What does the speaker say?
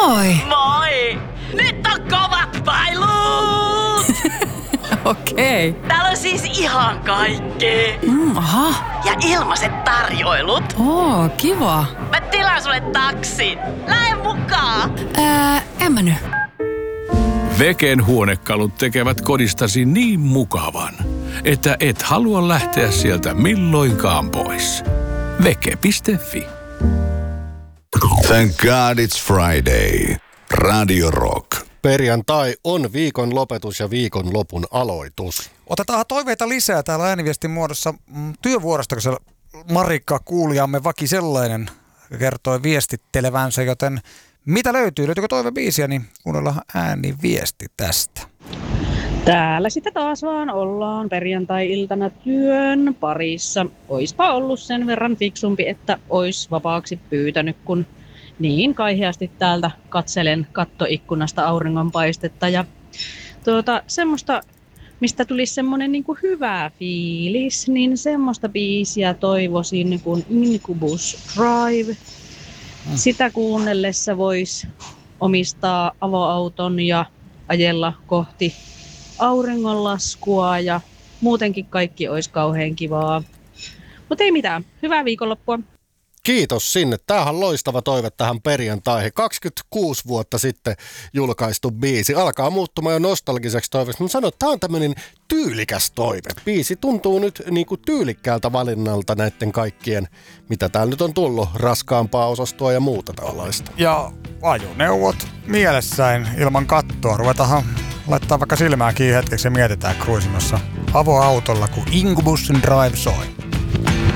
Moi! Moi! Nyt on kovat pailut! Okei. Täällä on siis ihan kaikki. Aha. Ja ilmaiset tarjoilut. Oo, kiva. Mä tilaan sulle taksin. Lähde mukaan! En mä nyt. Veken huonekalut tekevät kodistasi niin mukavan, että et halua lähteä sieltä milloinkaan pois. Veke.fi. Thank God it's Friday. Radio Rock. Perjantai on viikon lopetus ja viikon lopun aloitus. Otetaan toiveita lisää täällä ääniviestin muodossa työvuorosta, kun se Marikka kuulijamme Vaki sellainen kertoi viestittelevänsä, joten mitä löytyy? Löytyykö toivebiisiä, niin kuunnellaan ääniviesti tästä. Täällä sitä taas vaan ollaan perjantai-iltana työn parissa. Oispa ollut sen verran fiksumpi, että ois vapaaksi pyytänyt, kun niin kaiheasti täältä katselen kattoikkunasta auringonpaistetta. Ja semmoista, mistä tulisi semmoinen niin kuin hyvä fiilis, niin semmoista biisiä toivoisin kuin Incubus Drive. Sitä kuunnellessa voisi omistaa avoauton ja ajella kohti auringonlaskua ja muutenkin kaikki olisi kauhean kivaa. Mutta ei mitään. Hyvää viikonloppua. Kiitos sinne. Tämähän on loistava toive tähän perjantaihin. 26 vuotta sitten julkaistu biisi. Alkaa muuttumaan jo nostalgiseksi toiveksi. Mä sanon, että tämä on tämmöinen tyylikäs toive. Biisi tuntuu nyt niinku tyylikkäältä valinnalta näiden kaikkien, mitä täällä nyt on tullut, raskaampaa osastoa ja muuta tällaista. Ja ajoneuvot mielessäin ilman kattoa. Ruvetaanhan laittaa vaikka silmää kiinni hetkeksi ja mietitään cruisinossa avoautolla, kun Incubus Drive soi.